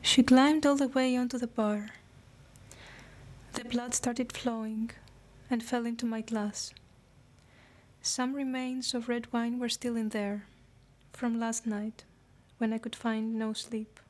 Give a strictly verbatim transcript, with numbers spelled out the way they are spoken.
She climbed all the way onto the bar. The blood started flowing and fell into my glass. Some remains of red wine were still in there, from last night, when I could find no sleep.